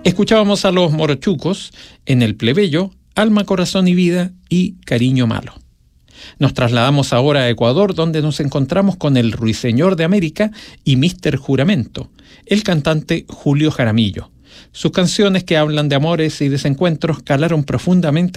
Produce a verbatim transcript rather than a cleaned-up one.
Escuchábamos a los Morochucos en El Plebeyo, Alma, Corazón y Vida y Cariño Malo. Nos trasladamos ahora a Ecuador, donde nos encontramos con el Ruiseñor de América y míster Juramento, el cantante Julio Jaramillo. Sus canciones, que hablan de amores y desencuentros, calaron profundamente